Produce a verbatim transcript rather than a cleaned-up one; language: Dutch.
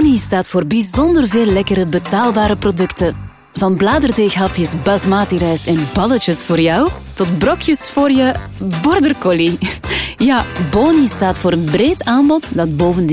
Boni staat voor bijzonder veel lekkere, betaalbare producten. Van bladerdeeghapjes basmati rijst en balletjes voor jou, tot brokjes voor je border collie. Ja, Boni staat voor een breed aanbod dat bovendien